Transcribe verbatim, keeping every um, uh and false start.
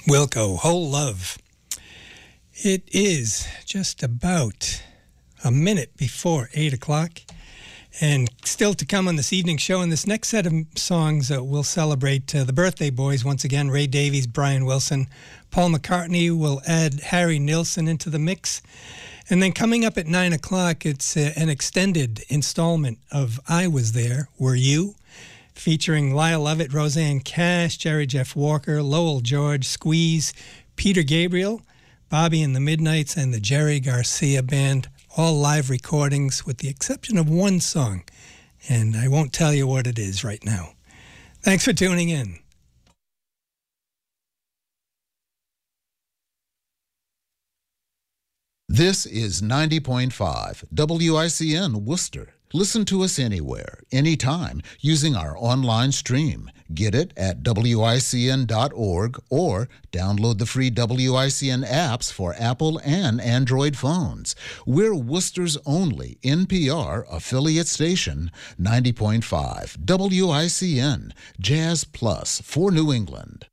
Wilco, Whole Love. It is just about a minute before eight o'clock. And still to come on this evening's show, in this next set of songs, uh, we'll celebrate uh, the birthday boys once again, Ray Davies, Brian Wilson. Paul McCartney will add Harry Nilsson into the mix. And then coming up at nine o'clock, it's uh, an extended installment of I Was There, Were You? Featuring Lyle Lovett, Roseanne Cash, Jerry Jeff Walker, Lowell George, Squeeze, Peter Gabriel, Bobby and the Midnights, and the Jerry Garcia Band. All live recordings with the exception of one song. And I won't tell you what it is right now. Thanks for tuning in. This is ninety point five W I C N Worcester. Listen to us anywhere, anytime, using our online stream. Get it at W I C N dot org or download the free W I C N apps for Apple and Android phones. We're Worcester's only N P R affiliate station, ninety point five W I C N, Jazz Plus for New England.